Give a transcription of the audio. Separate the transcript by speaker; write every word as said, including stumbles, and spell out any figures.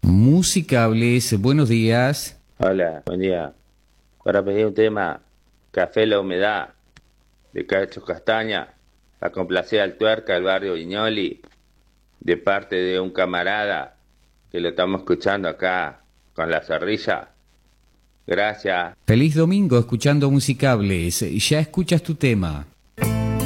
Speaker 1: Musicables, buenos días.
Speaker 2: Hola, buen día. Para pedir un tema, Café La Humedad, de Cacho Castaña, a complacer al Tuerca del barrio Viñoli, de parte de un camarada que lo estamos escuchando acá con la zorrilla. Gracias.
Speaker 1: Feliz domingo escuchando Musicables. Ya escuchas tu tema.